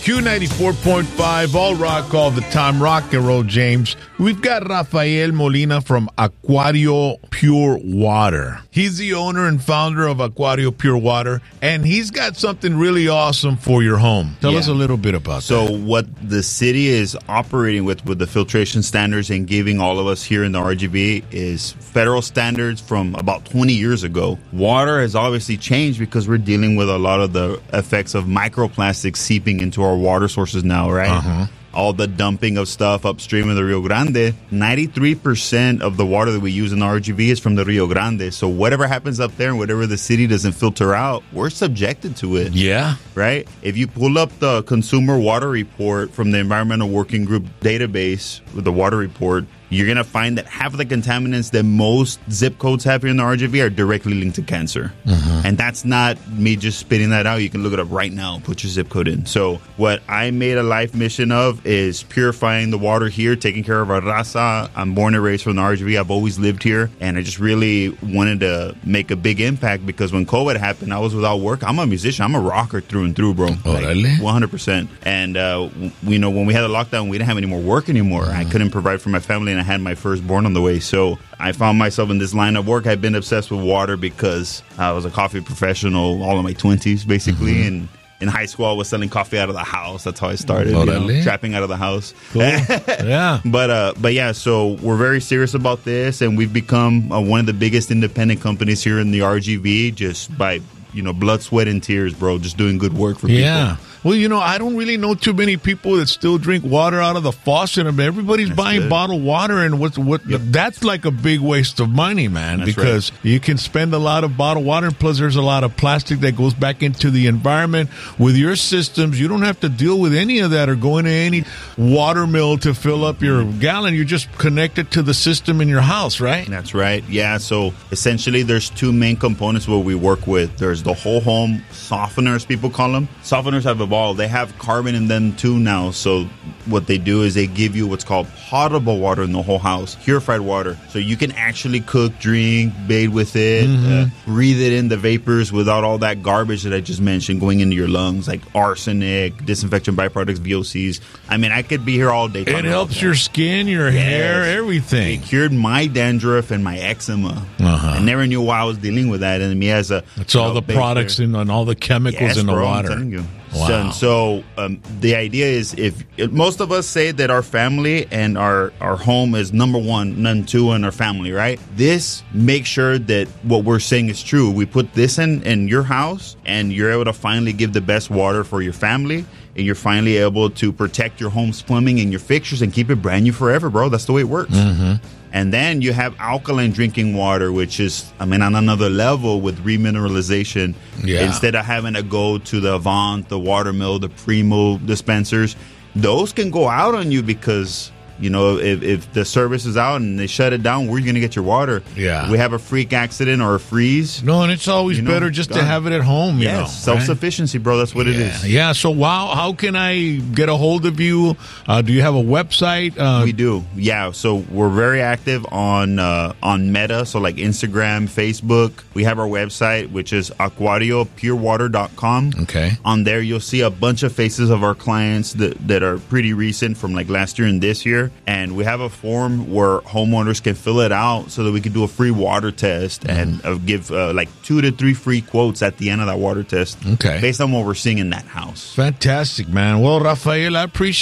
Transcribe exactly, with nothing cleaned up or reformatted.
Q ninety-four point five, all rock all the time, rock and roll, James. We've got Rafael Molina from Aquario Pure Water. He's the owner and founder of Aquario Pure Water, and he's got something really awesome for your home. Tell yeah. us a little bit about so that. So what the city is operating with with the filtration standards and giving all of us here in the R G V is federal standards from about twenty years ago. Water has obviously changed because we're dealing with a lot of the effects of microplastics seeping into our water sources now, right? Uh-huh. All the dumping of stuff upstream of the Rio Grande. ninety-three percent of the water that we use in the R G V is from the Rio Grande. So whatever happens up there and whatever the city doesn't filter out, we're subjected to it. Yeah. Right? If you pull up the consumer water report from the Environmental Working Group database with the water report, you're going to find that half of the contaminants that most zip codes have here in the R G V are directly linked to cancer. Uh-huh. And that's not me just spitting that out. You can look it up right now. Put your zip code in. So what I made a life mission of is purifying the water here, taking care of our raza. I'm born and raised from the R G V. I've always lived here. And I just really wanted to make a big impact because when COVID happened, I was without work. I'm a musician. I'm a rocker through and through, bro. Oh, like, really? one hundred percent. And, uh, you know, when we had the lockdown, we didn't have any more work anymore. Uh-huh. I couldn't provide for my family. I had my firstborn on the way. So I found myself in this line of work. I've been obsessed with water because I was a coffee professional all of my twenties, basically. Mm-hmm. And in high school, I was selling coffee out of the house. That's how I started, you know, trapping out of the house. Cool. Yeah. But, uh, but yeah, so we're very serious about this. And we've become uh, one of the biggest independent companies here in the R G V just by, you know, blood, sweat, and tears, bro. Just doing good work for yeah. people. Well, you know, I don't really know too many people that still drink water out of the faucet. I mean, everybody's that's buying good. bottled water, and what's what? Yep. That's like a big waste of money, man. That's because right. you can spend a lot of bottled water, and plus there's a lot of plastic that goes back into the environment. With your systems, you don't have to deal with any of that or go into any water mill to fill up your gallon. You're just connected to the system in your house, right? That's right. Yeah. So essentially, there's two main components what we work with. There's the whole home softeners, people call them. Softeners have evolved. They have carbon in them too now. So what they do is they give you what's called potable water in the whole house, purified water. So you can actually cook, drink, bathe with it, mm-hmm. uh, breathe it in the vapors without all that garbage that I just mentioned going into your lungs, like arsenic, disinfection byproducts, V O Cs. I mean, I could be here all day. It helps your skin, your yes. hair, everything. It cured my dandruff and my eczema. Uh-huh. I never knew why I was dealing with that. And me as a... It's all know, the products and, and all the chemicals yes, in the bro, water. I'm telling you. Wow. So, so um, the idea is if, if most of us say that our family and our, our home is number one, none two, and our family, right? This makes sure that what we're saying is true. We put this in, in your house and you're able to finally give the best water for your family and you're finally able to protect your home's plumbing and your fixtures and keep it brand new forever, bro. That's the way it works. Mm-hmm. And then you have alkaline drinking water, which is, I mean, on another level with remineralization. Yeah. Instead of having to go to the Avant, the Watermill, the Primo dispensers, those can go out on you because, you know, if, if the service is out and they shut it down, where are you going to get your water? Yeah. We have a freak accident or a freeze. No, and it's always you know, better just God. to have it at home, you yes, know. self-sufficiency, right? Bro. That's what yeah. it is. Yeah, so wow, how can I get a hold of you? Uh, do you have a website? Uh, we do. Yeah, so we're very active on uh, on Meta, so like Instagram, Facebook. We have our website, which is aquario pure water dot com. Okay. On there, you'll see a bunch of faces of our clients that, that are pretty recent from like last year and this year. And we have a form where homeowners can fill it out so that we can do a free water test mm-hmm. and uh, give uh, like two to three free quotes at the end of that water test. Okay. Based on what we're seeing in that house. Fantastic, man. Well, Rafael, I appreciate